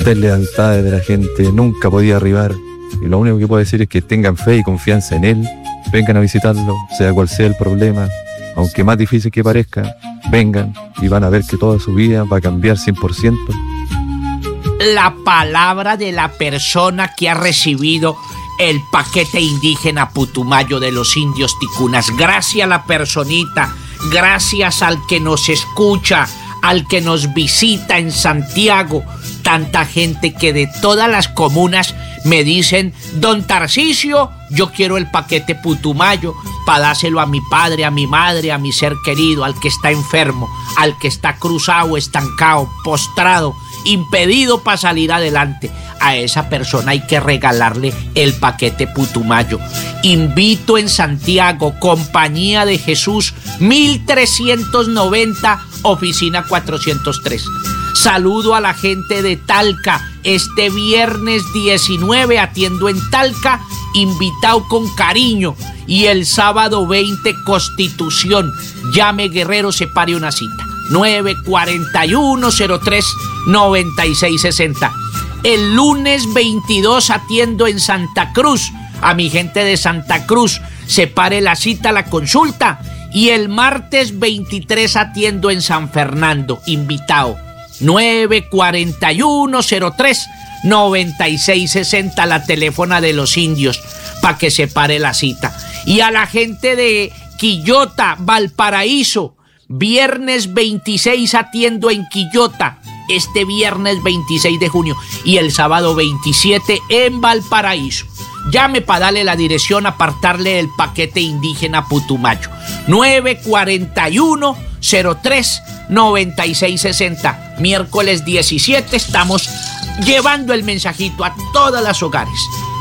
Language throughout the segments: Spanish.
deslealtades de la gente, nunca podía arribar. Y lo único que puedo decir es que tengan fe y confianza en él, vengan a visitarlo, sea cual sea el problema, aunque más difícil que parezca, vengan y van a ver que toda su vida va a cambiar 100%. La palabra de la persona que ha recibido el paquete indígena Putumayo de los indios ticunas. Gracias a la personita, gracias al que nos escucha, al que nos visita en Santiago, tanta gente que de todas las comunas me dicen: don Tarcisio, yo quiero el paquete Putumayo para dárselo a mi padre, a mi madre, a mi ser querido, al que está enfermo, al que está cruzado, estancado, postrado, impedido para salir adelante. A esa persona hay que regalarle el paquete Putumayo. Invito en Santiago, Compañía de Jesús, 1390, oficina 403. Saludo a la gente de Talca. Este viernes 19 atiendo en Talca, invitado con cariño. Y el sábado 20, Constitución. Llame Guerrero, separe una cita. 941-03-9660. El lunes 22 atiendo en Santa Cruz. A mi gente de Santa Cruz, separe la cita, la consulta. Y el martes 23 atiendo en San Fernando, invitado. 941-03-9660, la teléfona de los indios, para que separe la cita. Y a la gente de Quillota, Valparaíso, viernes 26 atiendo en Quillota, este viernes 26 de junio, y el sábado 27 en Valparaíso. Llame para darle la dirección, apartarle el paquete indígena Putumayo. 941-03-9660. Miércoles 17 estamos llevando el mensajito a todas las hogares.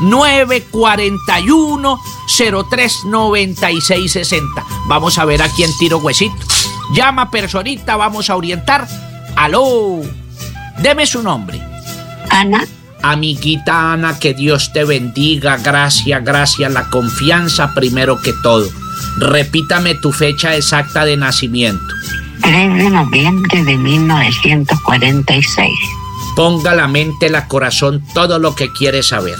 941-03-9660. Vamos a ver a quién tiro huesito. Llama, personita, vamos a orientar. Aló, deme su nombre. Ana. Amiguita Ana, que Dios te bendiga. Gracias, la confianza primero que todo. Repítame tu fecha exacta de nacimiento. 3 de noviembre de 1946. Ponga la mente, la corazón, todo lo que quiere saber.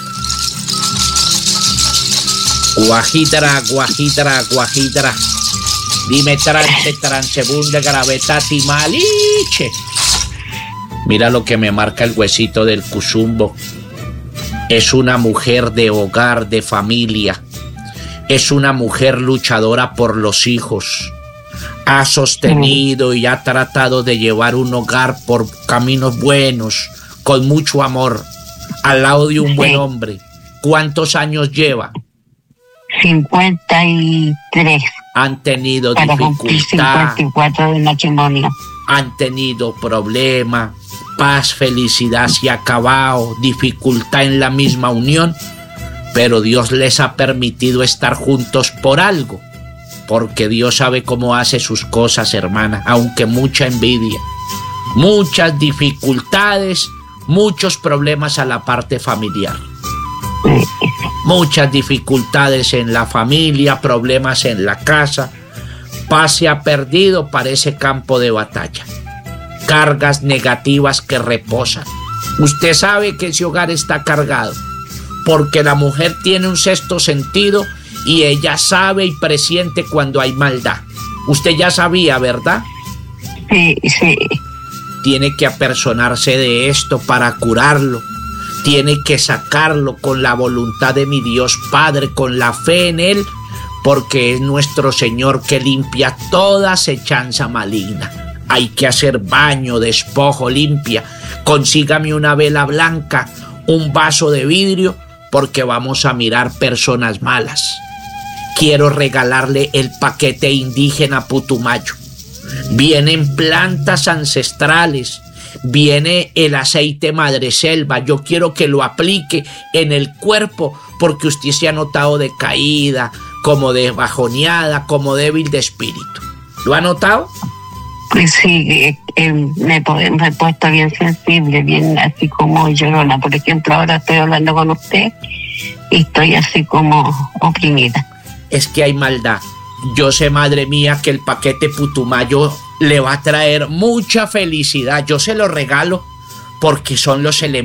Guajidra, guajidra, guajidra. Dime trance, transebunde, gravetati, maliche. Mira lo que me marca el huesito del cuzumbo. Es una mujer de hogar, de familia. Es una mujer luchadora por los hijos. Ha sostenido y ha tratado de llevar un hogar por caminos buenos, con mucho amor, al lado de un buen hombre. ¿Cuántos años lleva? 53. Han tenido para dificultad. 54 de matrimonio. Han tenido problemas. Paz, felicidad se ha acabado, dificultad en la misma unión, pero Dios les ha permitido estar juntos por algo, porque Dios sabe cómo hace sus cosas, hermana, aunque mucha envidia, muchas dificultades, muchos problemas a la parte familiar, muchas dificultades en la familia, problemas en la casa. Paz se ha perdido para ese campo de batalla. Cargas negativas que reposan. Usted sabe que ese hogar está cargado, porque la mujer tiene un sexto sentido y ella sabe y presiente cuando hay maldad. Usted ya sabía, ¿verdad? Sí. Tiene que apersonarse de esto para curarlo. Tiene que sacarlo con la voluntad de mi Dios Padre, con la fe en Él, porque es nuestro Señor que limpia toda acechanza maligna. Hay que hacer baño, despojo, limpia. Consígame una vela blanca, un vaso de vidrio, porque vamos a mirar personas malas. Quiero regalarle el paquete indígena Putumayo. Vienen plantas ancestrales, viene el aceite madreselva. Yo quiero que lo aplique en el cuerpo, porque usted se ha notado decaída, como de bajoneada, como débil de espíritu. ¿Lo ha notado? Pues sí, me he puesto bien sensible, bien así como llorona. Por ejemplo, ahora estoy hablando con usted y estoy así como oprimida. Es que hay maldad. Yo sé, madre mía, que el paquete Putumayo le va a traer mucha felicidad. Yo se lo regalo porque son los elementos